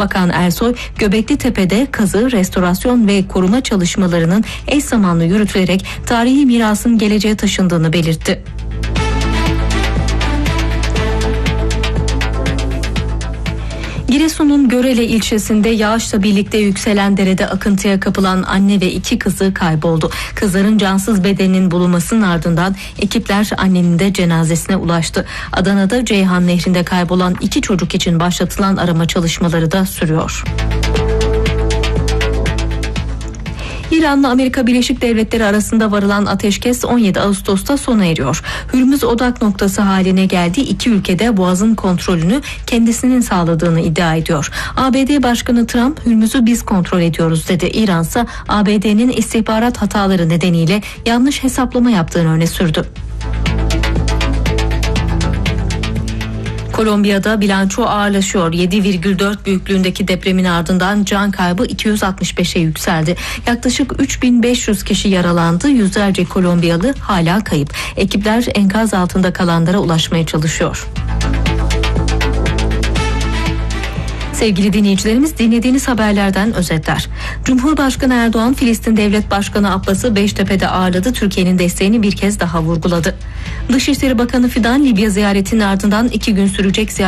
Bakan Ersoy, Göbekli Tepe'de kazı, restorasyon ve koruma çalışmalarının eş zamanlı yürütülerek tarihi mirasın geleceğe taşındığını belirtti. Giresun'un Görele ilçesinde yağışla birlikte yükselen derede akıntıya kapılan anne ve 2 kızı kayboldu. Kızların cansız bedeninin bulunmasının ardından ekipler annenin de cenazesine ulaştı. Adana'da Ceyhan Nehri'nde kaybolan 2 çocuk için başlatılan arama çalışmaları da sürüyor. İran'la Amerika Birleşik Devletleri arasında varılan ateşkes 17 Ağustos'ta sona eriyor. Hürmüz odak noktası haline geldiği iki ülkede boğazın kontrolünü kendisinin sağladığını iddia ediyor. ABD Başkanı Trump, Hürmüz'ü biz kontrol ediyoruz dedi. İran ise ABD'nin istihbarat hataları nedeniyle yanlış hesaplama yaptığını öne sürdü. Kolombiya'da bilanço ağırlaşıyor. 7,4 büyüklüğündeki depremin ardından can kaybı 265'e yükseldi. Yaklaşık 3500 kişi yaralandı. Yüzlerce Kolombiyalı hala kayıp. Ekipler enkaz altında kalanlara ulaşmaya çalışıyor. Sevgili dinleyicilerimiz, dinlediğiniz haberlerden özetler. Cumhurbaşkanı Erdoğan, Filistin Devlet Başkanı Abbas'ı Beştepe'de ağırladı. Türkiye'nin desteğini bir kez daha vurguladı. Dışişleri Bakanı Fidan, Libya ziyaretinin ardından 2 gün sürecek ziyaret